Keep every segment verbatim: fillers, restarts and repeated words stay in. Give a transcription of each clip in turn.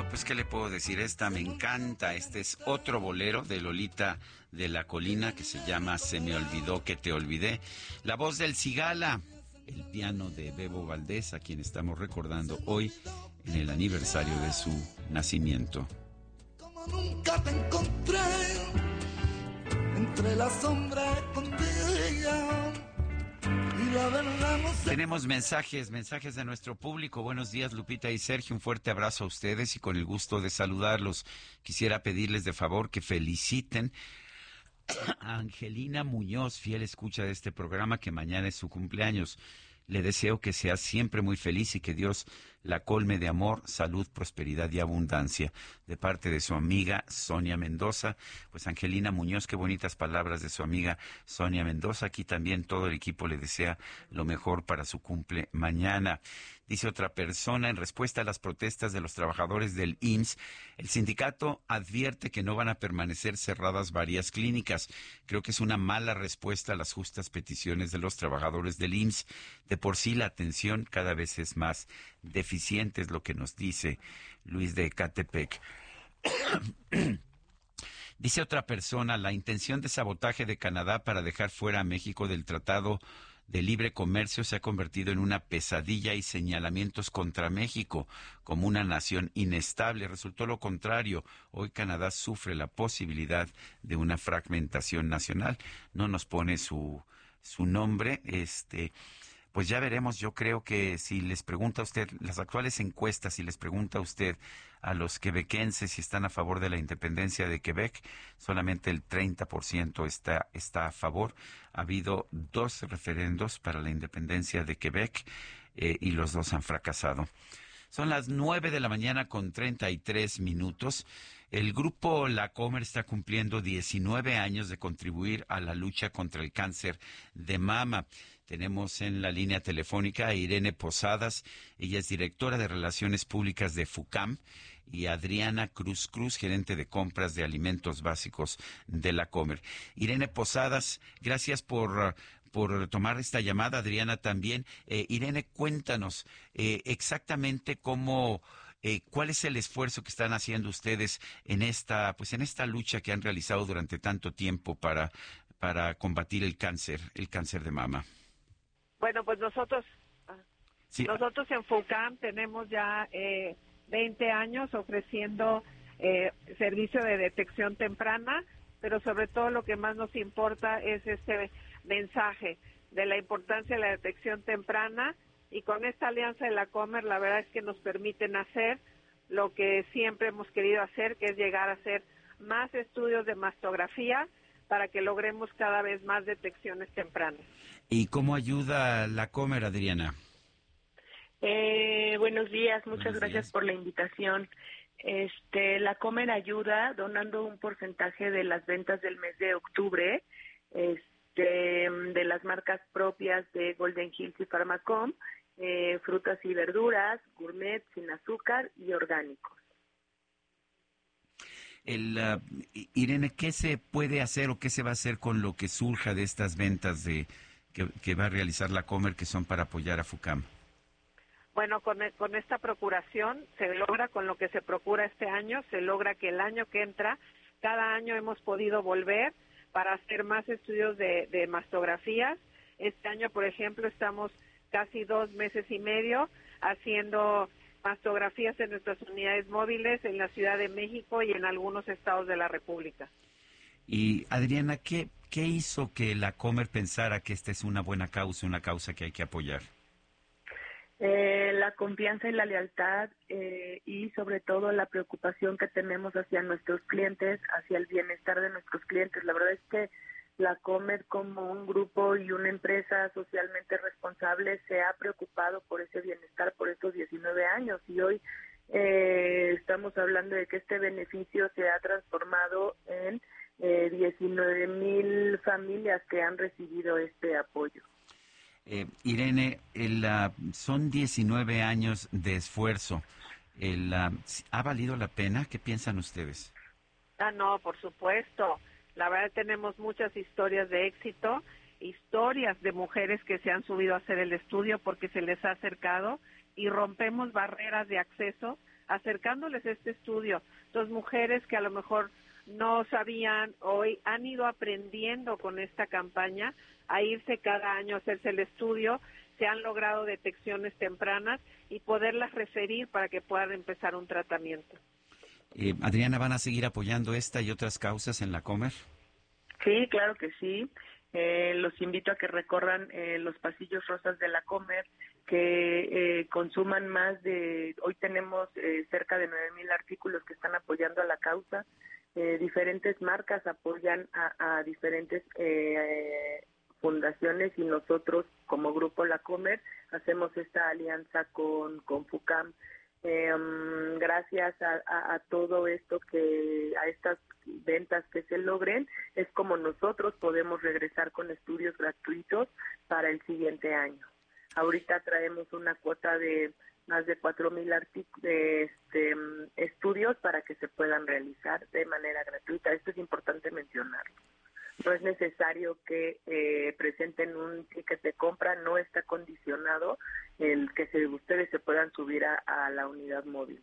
Pues, ¿qué le puedo decir? Esta me encanta. Este es otro bolero de Lolita de la Colina que se llama Se me olvidó que te olvidé. La voz del Cigala, el piano de Bebo Valdés, a quien estamos recordando hoy en el aniversario de su nacimiento. Como nunca te encontré entre la sombra escondida. Tenemos mensajes, mensajes de nuestro público. Buenos días, Lupita y Sergio. Un fuerte abrazo a ustedes y con el gusto de saludarlos. Quisiera pedirles de favor que feliciten a Angelina Muñoz, fiel escucha de este programa, que mañana es su cumpleaños. Le deseo que sea siempre muy feliz y que Dios la colme de amor, salud, prosperidad y abundancia. De parte de su amiga Sonia Mendoza. Pues Angelina Muñoz, qué bonitas palabras de su amiga Sonia Mendoza. Aquí también todo el equipo le desea lo mejor para su cumple mañana. Dice otra persona, en respuesta a las protestas de los trabajadores del I M S S, el sindicato advierte que no van a permanecer cerradas varias clínicas. Creo que es una mala respuesta a las justas peticiones de los trabajadores del I M S S. De por sí la atención cada vez es más deficiente, es lo que nos dice Luis de Ecatepec. Dice otra persona, la intención de sabotaje de Canadá para dejar fuera a México del Tratado de Libre Comercio se ha convertido en una pesadilla y señalamientos contra México como una nación inestable. Resultó lo contrario. Hoy Canadá sufre la posibilidad de una fragmentación nacional. No nos pone su, su nombre, este... Pues ya veremos. Yo creo que si les pregunta a usted, las actuales encuestas, si les pregunta a usted a los quebequenses si están a favor de la independencia de Quebec, solamente el treinta por ciento está, está a favor. Ha habido dos referendos para la independencia de Quebec eh, y los dos han fracasado. Son las nueve de la mañana con treinta y tres minutos. El grupo La Comer está cumpliendo diecinueve años de contribuir a la lucha contra el cáncer de mama. Tenemos en la línea telefónica a Irene Posadas. Ella es directora de Relaciones Públicas de FUCAM, y Adriana Cruz Cruz, gerente de compras de alimentos básicos de La Comer. Irene Posadas, gracias por... por tomar esta llamada, Adriana también. Eh, Irene, cuéntanos eh, exactamente cómo, eh, cuál es el esfuerzo que están haciendo ustedes en esta, pues en esta lucha que han realizado durante tanto tiempo para, para combatir el cáncer, el cáncer de mama. Bueno, pues nosotros, Sí. nosotros en FUCAM tenemos ya eh, veinte años ofreciendo eh, servicio de detección temprana, pero sobre todo lo que más nos importa es este mensaje de la importancia de la detección temprana, y con esta alianza de La Comer la verdad es que nos permiten hacer lo que siempre hemos querido hacer, que es llegar a hacer más estudios de mastografía para que logremos cada vez más detecciones tempranas. ¿Y cómo ayuda La Comer, Adriana? Eh, buenos días, muchas Buenos gracias días. por la invitación. Este, La Comer ayuda donando un porcentaje de las ventas del mes de octubre, este, de las marcas propias de Golden Hills y Pharmacom, eh, frutas y verduras, gourmet, sin azúcar y orgánicos. El, uh, Irene, ¿qué se puede hacer o qué se va a hacer con lo que surja de estas ventas de que, que va a realizar La Comer, que son para apoyar a FUCAM? Bueno, con, con esta procuración se logra, con lo que se procura este año, se logra que el año que entra, cada año hemos podido volver para hacer más estudios de, de mastografías. Este año, por ejemplo, estamos casi dos meses y medio haciendo mastografías en nuestras unidades móviles en la Ciudad de México y en algunos estados de la República. Y Adriana, ¿qué, qué hizo que La Comer pensara que esta es una buena causa, una causa que hay que apoyar? Eh, la confianza y la lealtad eh, y sobre todo la preocupación que tenemos hacia nuestros clientes, hacia el bienestar de nuestros clientes. La verdad es que La Comer, como un grupo y una empresa socialmente responsable, se ha preocupado por ese bienestar por estos diecinueve años, y hoy eh, estamos hablando de que este beneficio se ha transformado en eh, diecinueve mil familias que han recibido este apoyo. Eh, Irene, el, uh, son diecinueve años de esfuerzo. El, uh, ¿Ha valido la pena? ¿Qué piensan ustedes? Ah, no, por supuesto. La verdad tenemos muchas historias de éxito, historias de mujeres que se han subido a hacer el estudio porque se les ha acercado, y rompemos barreras de acceso acercándoles este estudio. Dos mujeres que a lo mejor no sabían, hoy han ido aprendiendo con esta campaña a irse cada año a hacerse el estudio, se han logrado detecciones tempranas y poderlas referir para que puedan empezar un tratamiento. Eh, Adriana, ¿van a seguir apoyando esta y otras causas en la Comer? Sí, claro que sí. Eh, los invito a que recorran eh, los pasillos rosas de la Comer, que eh, consuman más de, hoy tenemos eh, cerca de nueve mil artículos que están apoyando a la causa. Eh, diferentes marcas apoyan a, a diferentes eh, fundaciones y nosotros como Grupo La Comer hacemos esta alianza con, con FUCAM. Eh, um, gracias a, a, a todo esto, que a estas ventas que se logren, es como nosotros podemos regresar con estudios gratuitos para el siguiente año. Ahorita traemos una cuota de más de cuatro mil este, estudios para que se puedan realizar de manera gratuita. Esto es importante mencionarlo. No es necesario que eh, presenten un ticket de compra, no está condicionado el que se, ustedes se puedan subir a, a la unidad móvil.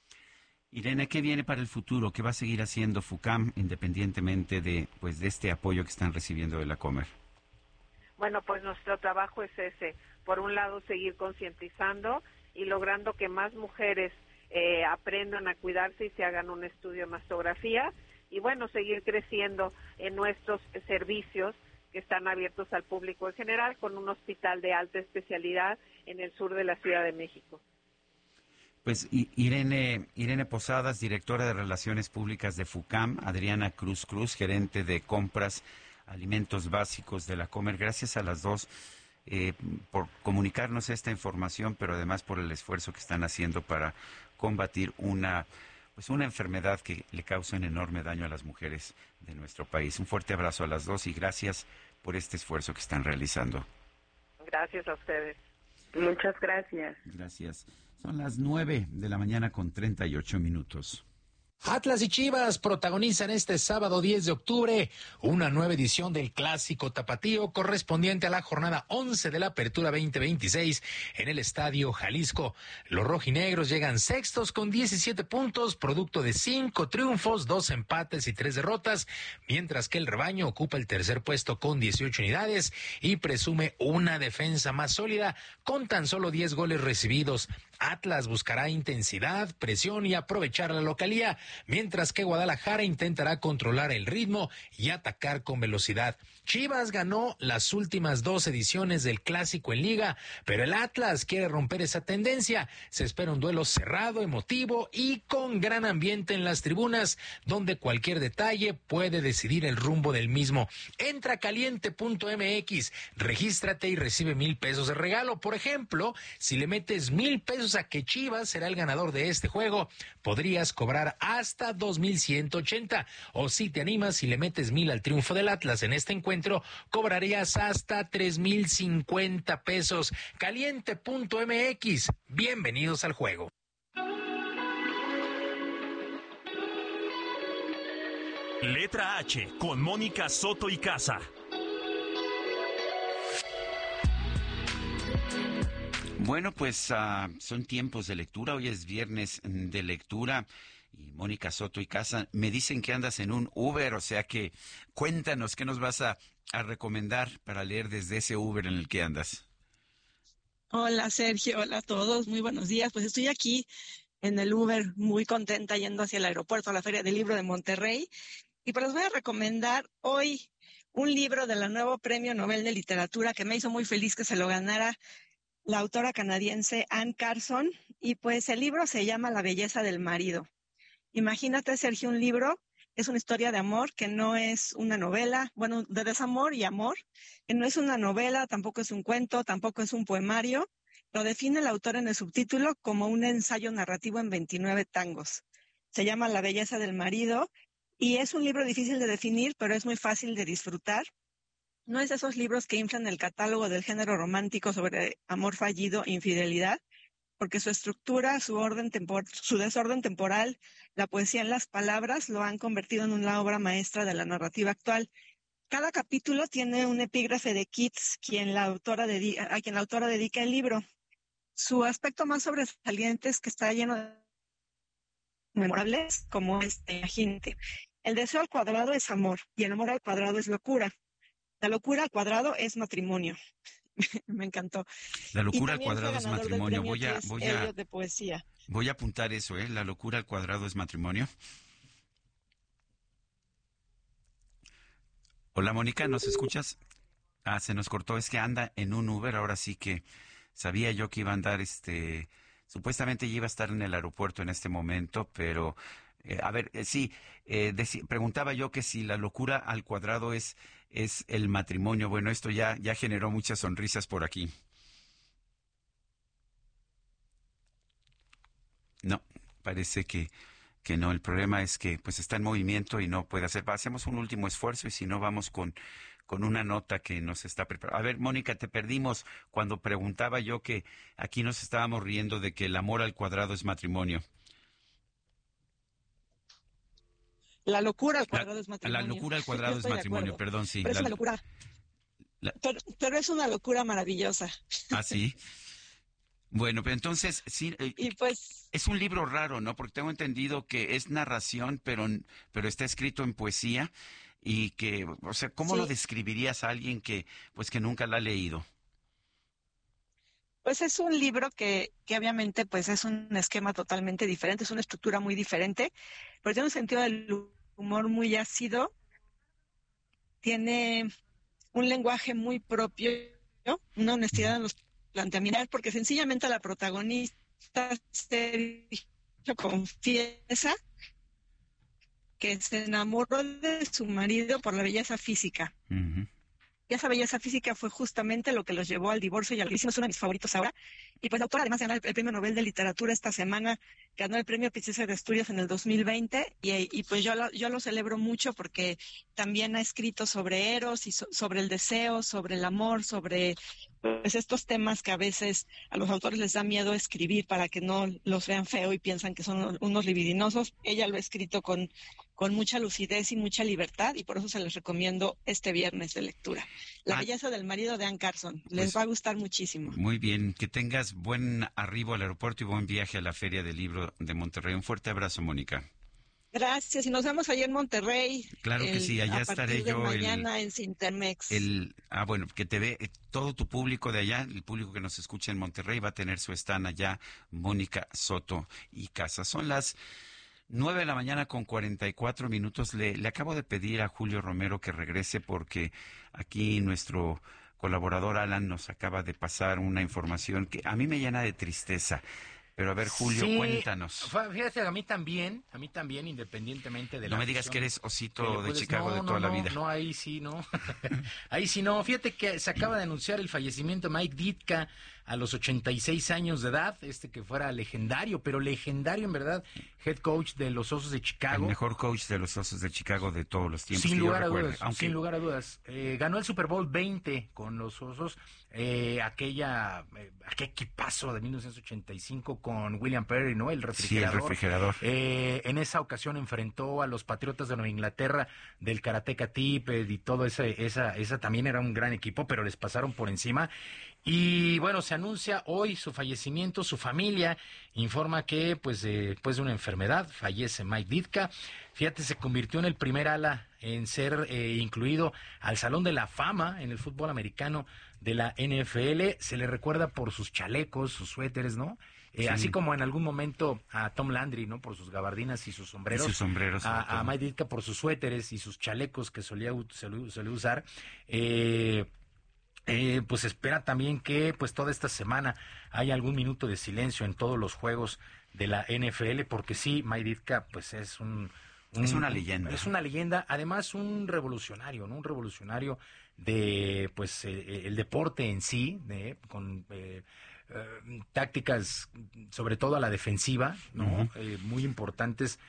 Irene, ¿qué viene para el futuro? ¿Qué va a seguir haciendo FUCAM independientemente de, pues, de este apoyo que están recibiendo de la Comer? Bueno, pues nuestro trabajo es ese. Por un lado, seguir concientizando y logrando que más mujeres eh, aprendan a cuidarse y se hagan un estudio de mastografía. Y bueno, seguir creciendo en nuestros servicios que están abiertos al público en general, con un hospital de alta especialidad en el sur de la Ciudad de México. Pues Irene, Irene Posadas, directora de Relaciones Públicas de FUCAM, Adriana Cruz Cruz, gerente de compras, alimentos básicos de la Comer. Gracias a las dos eh, por comunicarnos esta información, pero además por el esfuerzo que están haciendo para combatir una pues una enfermedad que le causa un enorme daño a las mujeres de nuestro país. Un fuerte abrazo a las dos y gracias por este esfuerzo que están realizando. Gracias a ustedes. Muchas gracias. Gracias. Son las nueve de la mañana con treinta y ocho minutos. Atlas y Chivas protagonizan este sábado diez de octubre una nueva edición del Clásico Tapatío correspondiente a la jornada once de la Apertura veinte veintiséis en el Estadio Jalisco. Los rojinegros llegan sextos con diecisiete puntos, producto de cinco triunfos, dos empates y tres derrotas, mientras que el rebaño ocupa el tercer puesto con dieciocho unidades y presume una defensa más sólida con tan solo diez goles recibidos. Atlas buscará intensidad, presión y aprovechar la localía, mientras que Guadalajara intentará controlar el ritmo y atacar con velocidad. Chivas ganó las últimas dos ediciones del Clásico en Liga, pero el Atlas quiere romper esa tendencia. Se espera un duelo cerrado, emotivo y con gran ambiente en las tribunas, donde cualquier detalle puede decidir el rumbo del mismo. Entra a caliente punto m x, regístrate y recibe mil pesos de regalo. Por ejemplo, si le metes mil pesos a que Chivas será el ganador de este juego, podrías cobrar hasta dos mil ciento ochenta. O si te animas y le metes mil al triunfo del Atlas en este encuentro, cobrarías hasta tres mil cincuenta pesos. caliente punto m x. Bienvenidos al juego. Letra H con Mónica Soto y Casa. Bueno, pues uh, son tiempos de lectura. Hoy es viernes de lectura. Y Mónica Soto y Casa, me dicen que andas en un Uber, o sea que cuéntanos qué nos vas a, a recomendar para leer desde ese Uber en el que andas. Hola Sergio, hola a todos, muy buenos días. Pues estoy aquí en el Uber muy contenta yendo hacia el aeropuerto a la Feria del Libro de Monterrey y pues les voy a recomendar hoy un libro del nuevo Premio Nobel de Literatura que me hizo muy feliz que se lo ganara la autora canadiense Anne Carson y pues el libro se llama La belleza del marido. Imagínate, Sergio, un libro, es una historia de amor que no es una novela, bueno, de desamor y amor, que no es una novela, tampoco es un cuento, tampoco es un poemario. Lo define el autor en el subtítulo como un ensayo narrativo en veintinueve tangos. Se llama La belleza del marido y es un libro difícil de definir, pero es muy fácil de disfrutar. No es de esos libros que inflan el catálogo del género romántico sobre amor fallido e infidelidad, porque su estructura, su orden tempor- su desorden temporal, la poesía en las palabras lo han convertido en una obra maestra de la narrativa actual. Cada capítulo tiene un epígrafe de Keats, quien la autora dedi- a quien la autora dedica el libro. Su aspecto más sobresaliente es que está lleno memorables como este, imagínate. El deseo al cuadrado es amor y el amor al cuadrado es locura. La locura al cuadrado es matrimonio. Me encantó. La locura al cuadrado es matrimonio. Voy a, voy a, de poesía. Voy a apuntar eso, ¿eh? La locura al cuadrado es matrimonio. Hola, Mónica, ¿nos escuchas? Ah, se nos cortó. Es que anda en un Uber. Ahora sí que sabía yo que iba a andar, este, supuestamente ya iba a estar en el aeropuerto en este momento, pero eh, a ver, eh, sí, eh, deci- preguntaba yo que si la locura al cuadrado es es el matrimonio. Bueno, esto ya ya generó muchas sonrisas por aquí. No, parece que que no. El problema es que pues está en movimiento y no puede hacer. Hacemos un último esfuerzo y si no vamos con con una nota que nos está preparando. A ver, Mónica, te perdimos cuando preguntaba yo que aquí nos estábamos riendo de que el amor al cuadrado es matrimonio. La locura al La, cuadrado es matrimonio. la locura al cuadrado es Estoy de matrimonio, acuerdo. perdón, sí. Pero es La, una locura. la- Pero, pero es una locura maravillosa. ah, sí. Bueno, pero entonces, sí, eh, Y pues, es un libro raro, ¿no? Porque tengo entendido que es narración, pero, pero está escrito en poesía y que, o sea, ¿cómo lo sí, describirías a alguien que, pues, que nunca la ha leído? pues es un libro que, que obviamente pues es un esquema totalmente diferente, es una estructura muy diferente, pero tiene un sentido del humor muy ácido, tiene un lenguaje muy propio, ¿no? Una honestidad en los planteamientos, porque sencillamente la protagonista Sergio confiesa que se enamoró de su marido por la belleza física. Ujú. Y esa belleza física fue justamente lo que los llevó al divorcio y al divorcio. Es uno de mis favoritos ahora. Y pues la autora además ganó el, el Premio Nobel de Literatura esta semana, ganó el Premio Princesa de Asturias en el dos mil veinte y, y pues yo lo, yo lo celebro mucho porque también ha escrito sobre Eros y so, sobre el deseo, sobre el amor, sobre pues estos temas que a veces a los autores les da miedo escribir para que no los vean feo y piensan que son unos libidinosos. Ella lo ha escrito con, con mucha lucidez y mucha libertad y por eso se les recomiendo este viernes de lectura. La Ah, belleza del marido de Anne Carson. Les pues va a gustar muchísimo. muy bien, que tengas buen arribo al aeropuerto y buen viaje a la Feria del Libro de Monterrey. Un fuerte abrazo, Mónica. Gracias y nos vemos allá en Monterrey. Claro que el, sí, allá a estaré partir de yo el, mañana en Cintermex. el, ah, bueno, que te ve eh, todo tu público de allá, el público que nos escucha en Monterrey va a tener su stand allá, Mónica Soto y Casa. Son las nueve de la mañana con cuarenta y cuatro minutos. Le, le acabo de pedir a Julio Romero que regrese porque aquí nuestro colaborador Alan nos acaba de pasar una información que a mí me llena de tristeza. Pero a ver, Julio, Sí, cuéntanos. fa- fíjate, a mí también, a mí también, independientemente de la No me digas afición que eres que osito le de puedes- Chicago no, de no, toda la no, vida. No, ahí sí, no. Ahí sí, no. Fíjate que se acaba de anunciar el fallecimiento de Mike Ditka a los ochenta y seis años de edad, este que fuera legendario, pero legendario en verdad, head coach de los Osos de El Chicago. mejor coach de los Osos de Chicago de todos los tiempos. Sin que yo lugar a recuerde. dudas, Aunque sin lugar a dudas. Eh, ganó el Super Bowl veinte con los Osos, eh, aquella, eh, aquel equipazo de mil novecientos ochenta y cinco con William Perry, ¿no? El sí, el refrigerador. refrigerador. Eh, en esa ocasión enfrentó a los Patriotas de Nueva Inglaterra del Karateka Tippett y todo ese, esa, esa también era un gran equipo, pero les pasaron por encima. Y bueno, se anuncia hoy su fallecimiento, su familia informa que pues eh, después de una enfermedad fallece Mike Ditka. Fíjate, se convirtió en el primer ala en ser eh, incluido al Salón de la Fama en el fútbol americano de la N F L. Se le recuerda por sus chalecos, sus suéteres, ¿no? Eh, Sí. Así como en algún momento a Tom Landry, ¿no? Por sus gabardinas y sus sombreros. Y sus sombreros, sobre A, a todo. Mike Ditka por sus suéteres y sus chalecos que solía, u- solía, solía usar. Eh, eh, pues espera también que pues toda esta semana haya algún minuto de silencio en todos los juegos de la N F L, porque sí, Mike Ditka pues es un, un- Es una leyenda. Es una leyenda, además un revolucionario, ¿no? Un revolucionario de pues eh, el deporte en sí, de, con eh, eh, tácticas sobre todo a la defensiva, ¿no? Ujú. Eh, muy importantes.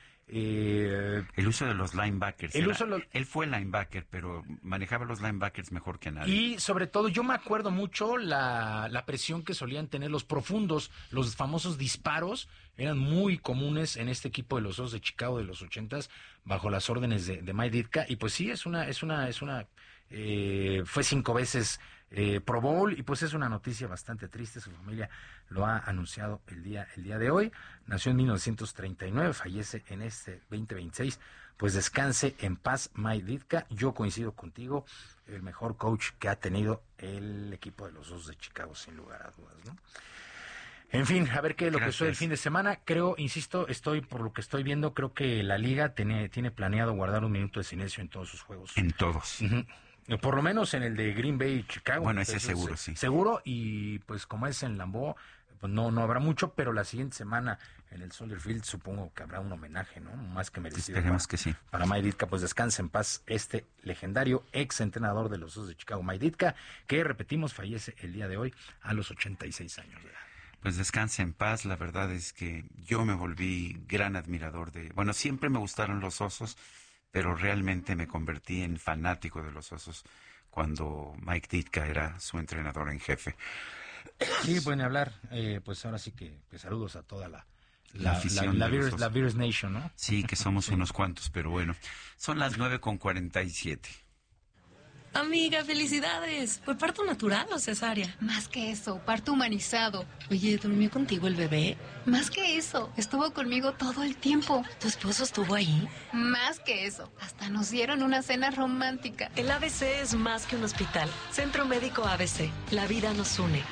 Eh, El uso de los linebackers. El era- uso de los- Él fue linebacker, pero manejaba los linebackers mejor que nadie. Y sobre todo, yo me acuerdo mucho la, la presión que solían tener los profundos, los famosos disparos, eran muy comunes en este equipo de los Osos de Chicago de los ochentas, bajo las órdenes de, de Mike Ditka. Y pues sí, es una, es una, es una, eh, fue cinco veces eh, Pro Bowl, y pues es una noticia bastante triste. Su familia lo ha anunciado el día, el día de hoy. Nació en mil novecientos treinta y nueve, fallece en este veinte veintiséis. Pues descanse en paz, Mike Ditka. Yo coincido contigo, el mejor coach que ha tenido el equipo de los Osos de Chicago, sin lugar a dudas, ¿no? En fin, a ver qué es lo Gracias. que soy el fin de semana. Creo, insisto, estoy por lo que estoy viendo, creo que la liga tiene, tiene planeado guardar un minuto de silencio en todos sus juegos. En todos. Uh-huh. Por lo menos en el de Green Bay y Chicago. Bueno, ese seguro, sí. Seguro, y pues como es en Lambeau, pues no, no habrá mucho, pero la siguiente semana en el Soldier Field supongo que habrá un homenaje, ¿no? Más que merecido. Esperemos para, que sí. Para Mike Ditka, pues descanse en paz este legendario ex entrenador de los Osos de Chicago, Mike Ditka, que repetimos, fallece el día de hoy a los ochenta y seis años de edad. Pues descanse en paz. La verdad es que yo me volví gran admirador de... Bueno, siempre me gustaron los Osos, pero realmente me convertí en fanático de los Osos cuando Mike Ditka era su entrenador en jefe. Sí, pueden hablar. Eh, pues ahora sí que, que saludos a toda la... La, la afición la, la, de Bears, la Bears Nation, ¿no? Sí, que somos sí. unos cuantos, pero bueno. Son las nueve con cuarenta y siete. Amiga, felicidades. ¿Fue parto natural o cesárea? Más que eso, parto humanizado. Oye, ¿durmió contigo el bebé? Más que eso, estuvo conmigo todo el tiempo. ¿Tu esposo estuvo ahí? Más que eso, hasta nos dieron una cena romántica. El A B C es más que un hospital. Centro Médico A B C. La vida nos une.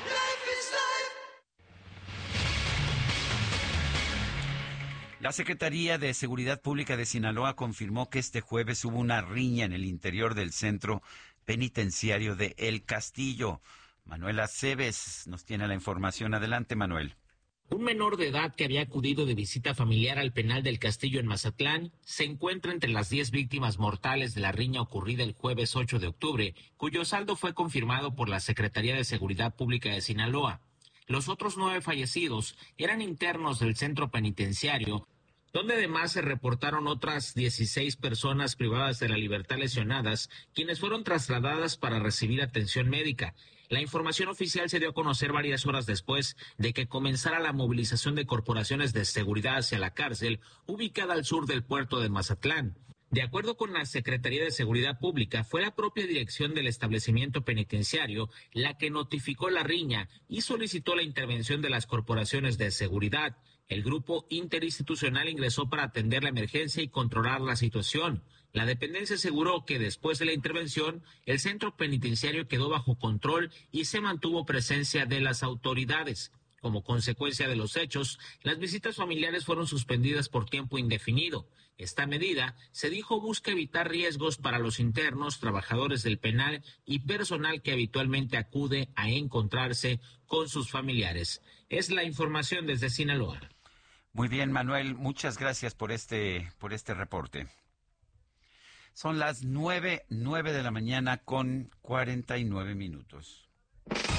La Secretaría de Seguridad Pública de Sinaloa confirmó que este jueves hubo una riña en el interior del centro penitenciario de El Castillo. Manuel Aceves nos tiene la información. Adelante, Manuel. Un menor de edad que había acudido de visita familiar al penal del Castillo en Mazatlán se encuentra entre las diez víctimas mortales de la riña ocurrida el jueves ocho de octubre, cuyo saldo fue confirmado por la Secretaría de Seguridad Pública de Sinaloa. Los otros nueve fallecidos eran internos del centro penitenciario, donde además se reportaron otras dieciséis personas privadas de la libertad lesionadas, quienes fueron trasladadas para recibir atención médica. La información oficial se dio a conocer varias horas después de que comenzara la movilización de corporaciones de seguridad hacia la cárcel, ubicada al sur del puerto de Mazatlán. De acuerdo con la Secretaría de Seguridad Pública, fue la propia dirección del establecimiento penitenciario la que notificó la riña y solicitó la intervención de las corporaciones de seguridad. El grupo interinstitucional ingresó para atender la emergencia y controlar la situación. La dependencia aseguró que después de la intervención, el centro penitenciario quedó bajo control y se mantuvo presencia de las autoridades. Como consecuencia de los hechos, las visitas familiares fueron suspendidas por tiempo indefinido. Esta medida, se dijo, busca evitar riesgos para los internos, trabajadores del penal y personal que habitualmente acude a encontrarse con sus familiares. Es la información desde Sinaloa. Muy bien, Manuel, muchas gracias por este, por este reporte. Son las nueve, nueve de la mañana con cuarenta y nueve minutos.